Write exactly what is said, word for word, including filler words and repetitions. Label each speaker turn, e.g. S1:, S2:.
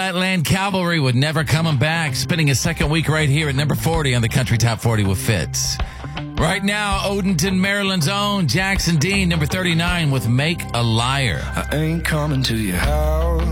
S1: Flatland Cavalry with Never Coming Back, spending a second week right here at number forty on the Country Top forty with Fitz. Right now, Odenton, Maryland's own Jackson Dean, number thirty-nine with Make a Liar.
S2: I ain't coming to your house.